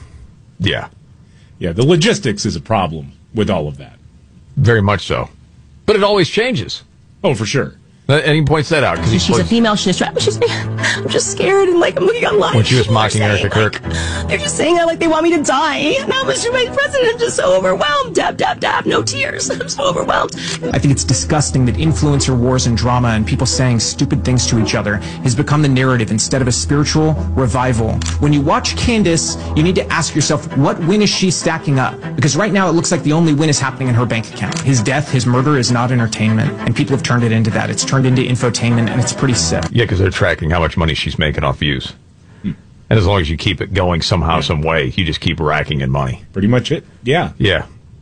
Yeah. Yeah, the logistics is a problem with all of that. Very much so. But it always changes. Oh, for sure. And he points that out. She's a female. She's just, she's, I'm just scared and like I'm looking online. When she was mocking They're Erica saying, Kirk. Like, they're just saying that like they want me to die. And I'm Mister Vice President. I'm just so overwhelmed. Dab, dab, dab. No tears. I'm so overwhelmed. I think it's disgusting that influencer wars and drama and people saying stupid things to each other has become the narrative instead of a spiritual revival. When you watch Candace, you need to ask yourself, what win is she stacking up? Because right now it looks like the only win is happening in her bank account. His death, his murder is not entertainment. And people have turned it into that. It's turned into infotainment, and it's pretty sick. Yeah, because they're tracking how much money she's making off views. Hmm. And as long as you keep it going somehow, some way, you just keep racking in money. Pretty much it. Yeah. Yeah.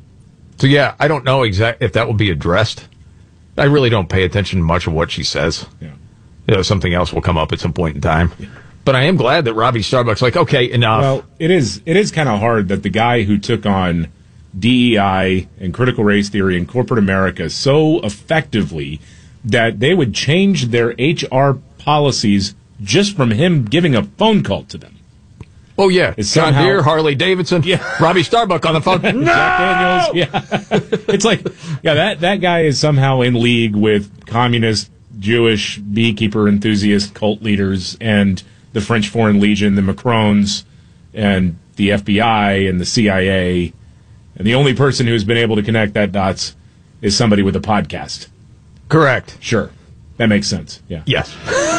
So, yeah, I don't know exactly if that will be addressed. I really don't pay attention to much of what she says. Yeah. You know, something else will come up at some point in time. Yeah. But I am glad that Robbie Starbuck's like, okay, enough. Well, it is it is kind of hard that the guy who took on D E I and critical race theory in corporate America so effectively that they would change their H R policies just from him giving a phone call to them. Oh, yeah. It's John somehow- Deere, Harley Davidson, Yeah. Robbie Starbuck on the phone. No! Jack Daniels. Yeah. It's like, yeah, that, that guy is somehow in league with communist, Jewish, beekeeper enthusiast cult leaders and the French Foreign Legion, the Macrons, and the F B I and the C I A. And the only person who's been able to connect that dots is somebody with a podcast. Correct. Sure. That makes sense. Yeah. Yes.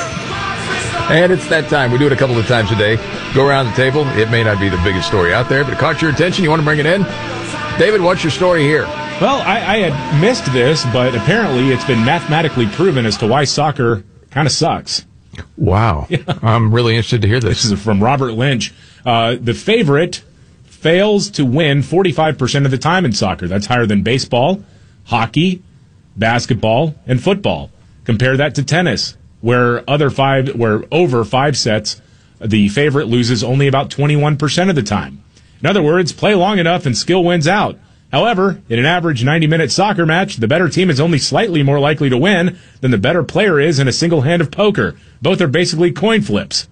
And it's that time. We do it a couple of times a day. Go around the table. It may not be the biggest story out there, but it caught your attention. You want to bring it in? David, what's your story here? Well, I, I had missed this, but apparently it's been mathematically proven as to why soccer kind of sucks. Wow. Yeah. I'm really interested to hear this. This is from Robert Lynch. Uh, the favorite fails to win forty-five percent of the time in soccer. That's higher than baseball, hockey, basketball, and football. Compare that to tennis, where other five, where over five sets, the favorite loses only about twenty-one percent of the time. In other words, play long enough and skill wins out. However, in an average ninety-minute soccer match, the better team is only slightly more likely to win than the better player is in a single hand of poker. Both are basically coin flips.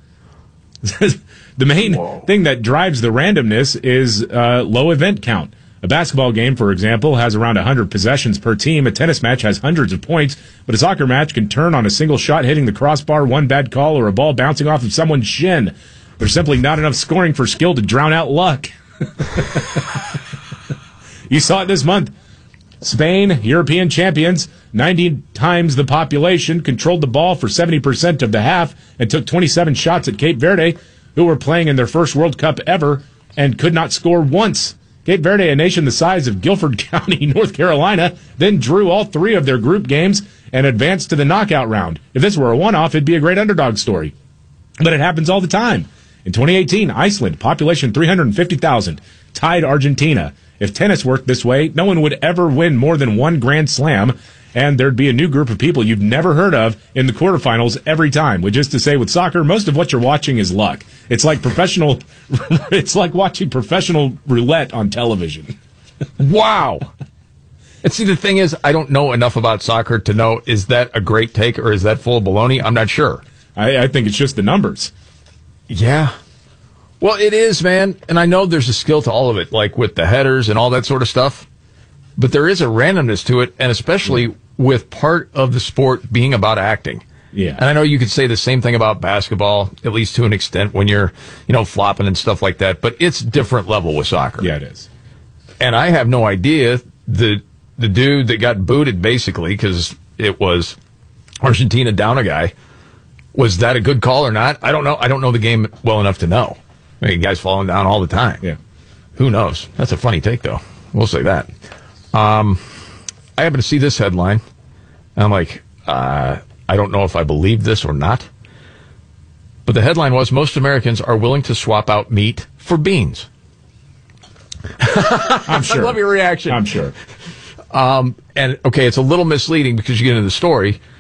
The main Whoa. thing that drives the randomness is uh, low event count. A basketball game, for example, has around one hundred possessions per team. A tennis match has hundreds of points, but a soccer match can turn on a single shot hitting the crossbar, one bad call, or a ball bouncing off of someone's shin. There's simply not enough scoring for skill to drown out luck. You saw it this month. Spain, European champions, ninety times the population, controlled the ball for seventy percent of the half and took twenty-seven shots at Cape Verde, who were playing in their first World Cup ever and could not score once. Cape Verde, a nation the size of Guilford County, North Carolina, then drew all three of their group games and advanced to the knockout round. If this were a one-off, it'd be a great underdog story. But it happens all the time. In twenty eighteen, Iceland, population three hundred fifty thousand, tied Argentina. If tennis worked this way, no one would ever win more than one Grand Slam, and there'd be a new group of people you've never heard of in the quarterfinals every time. Which is to say, with soccer, most of what you're watching is luck. It's like professional, it's like watching professional roulette on television. Wow. And see, the thing is, I don't know enough about soccer to know, is that a great take or is that full of baloney? I'm not sure. I, I think it's just the numbers. Yeah. Well, it is, man. And I know there's a skill to all of it, like with the headers and all that sort of stuff. But there is a randomness to it, and especially with part of the sport being about acting. Yeah. And I know you could say the same thing about basketball, at least to an extent, when you're, you know, flopping and stuff like that. But it's different level with soccer. Yeah, it is. And I have no idea the the dude that got booted basically because it was Argentina down a guy. Was that a good call or not? I don't know. I don't know the game well enough to know. I mean, guys falling down all the time. Yeah. Who knows? That's a funny take, though. We'll say that. Um, I happen to see this headline. And I'm like, uh, I don't know if I believe this or not. But the headline was, most Americans are willing to swap out meat for beans. I'm sure. I love your reaction. I'm sure. Um, and, okay, it's a little misleading because you get into the story.